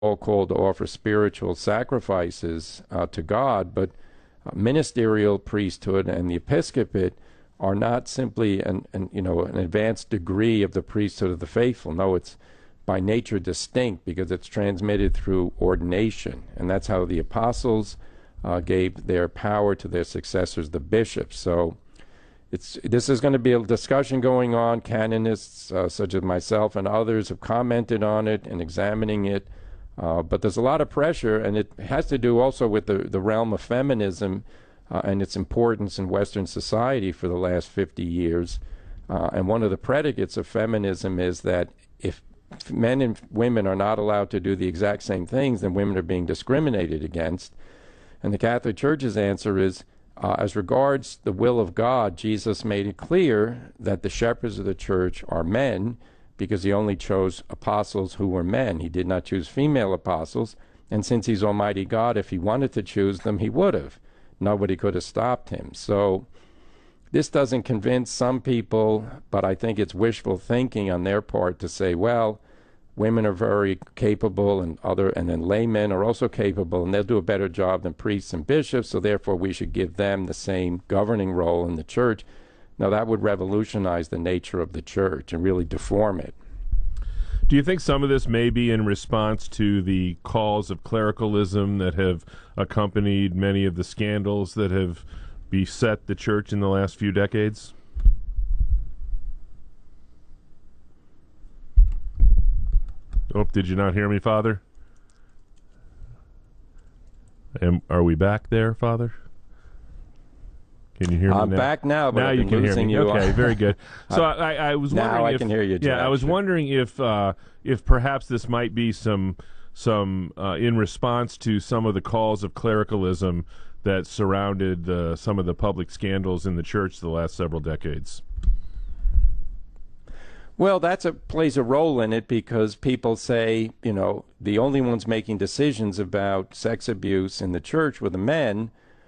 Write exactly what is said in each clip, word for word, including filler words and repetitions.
all called to offer spiritual sacrifices uh, to God, but uh, ministerial priesthood and the episcopate are not simply an, an you know an advanced degree of the priesthood of the faithful. No, it's by nature distinct because it's transmitted through ordination, and that's how the apostles uh, gave their power to their successors, the bishops. So it's this is going to be a discussion going on. Canonists uh, such as myself and others have commented on it and examining it, uh, but there's a lot of pressure, and it has to do also with the, the realm of feminism uh, and its importance in Western society for the last fifty years. Uh, and one of the predicates of feminism is that if men and women are not allowed to do the exact same things, then women are being discriminated against. And the Catholic Church's answer is, uh, as regards the will of God, Jesus made it clear that the shepherds of the church are men because he only chose apostles who were men. He did not choose female apostles. And since he's Almighty God, if he wanted to choose them, he would have. Nobody could have stopped him. So this doesn't convince some people, but I think it's wishful thinking on their part to say, well, women are very capable, and other, and then laymen are also capable, and they'll do a better job than priests and bishops, so therefore we should give them the same governing role in the church. Now, that would revolutionize the nature of the church and really deform it. Do you think some of this may be in response to the calls of clericalism that have accompanied many of the scandals that have beset the church in the last few decades? Oh, did you not hear me, Father? Am, are we back there, Father? Can you hear me I'm now? back now, but now I've you been can hear losing me. you. Okay, very good. So I, I was now wondering I if, can hear you, yeah, Jack. I was wondering if uh, if perhaps this might be some some uh, in response to some of the calls of clericalism that surrounded uh, some of the public scandals in the church the last several decades. Well, that's a plays a role in it because people say, you know, the only ones making decisions about sex abuse in the church were the men,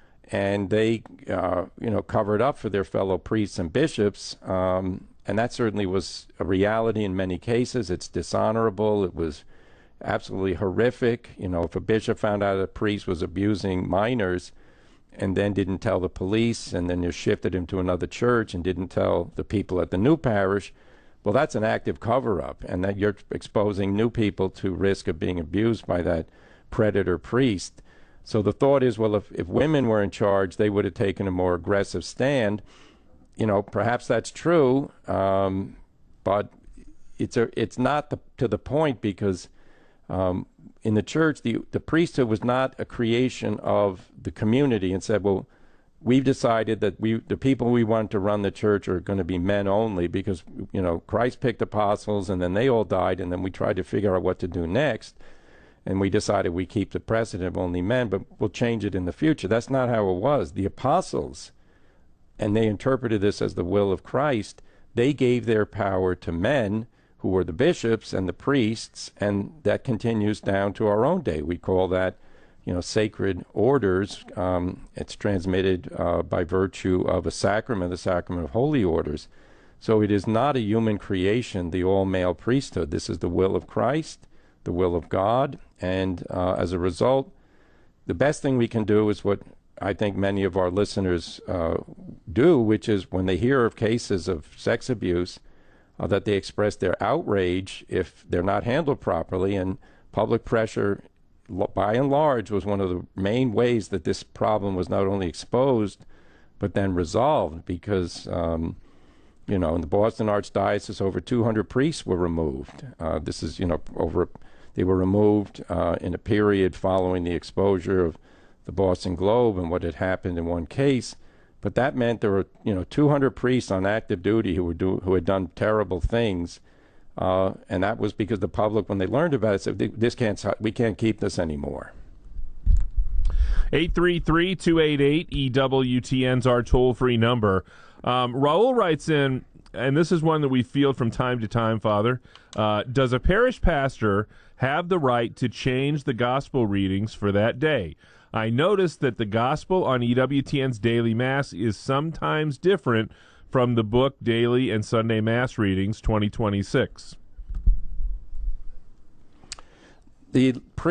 and they, uh, you know, covered up for their fellow priests and bishops, um, and that certainly was a reality in many cases. It's dishonorable. It was absolutely horrific. You know, if a bishop found out a priest was abusing minors and then didn't tell the police, and then you shifted him to another church and didn't tell the people at the new parish, well, that's an active cover-up, and that you're exposing new people to risk of being abused by that predator priest. So the thought is, well, if, if women were in charge, they would have taken a more aggressive stand. You know, perhaps that's true, um, but it's a, it's not the, to the point because um, in the church, the, the priesthood was not a creation of the community and said, well, we've decided that we, the people we want to run the church are going to be men only because, you know, Christ picked apostles and then they all died, and then we tried to figure out what to do next. And we decided we keep the precedent of only men, but we'll change it in the future. That's not how it was. The apostles, and they interpreted this as the will of Christ, they gave their power to men who were the bishops and the priests, and that continues down to our own day. We call that, you know, sacred orders. Um, it's transmitted uh, by virtue of a sacrament, the sacrament of holy orders. So it is not a human creation, the all-male priesthood. This is the will of Christ, the will of God, and uh, as a result, the best thing we can do is what I think many of our listeners uh, do, which is when they hear of cases of sex abuse, uh, that they express their outrage if they're not handled properly, and public pressure by and large was one of the main ways that this problem was not only exposed but then resolved, because um, you know, in the Boston Archdiocese over two hundred priests were removed. Uh, this is, you know, over they were removed uh, in a period following the exposure of the Boston Globe and what had happened in one case, but that meant there were, you know, two hundred priests on active duty who were do, who had done terrible things. Uh, and that was because the public, when they learned about it, said, "This can't, we can't keep this anymore." eight three three, two eight eight, E W T N's our toll-free number. Um, Raul writes in, and this is one that we field from time to time, Father. Uh, does a parish pastor have the right to change the gospel readings for that day? I noticed that the gospel on E W T N's daily mass is sometimes different from the book Daily and Sunday Mass Readings twenty twenty-six. the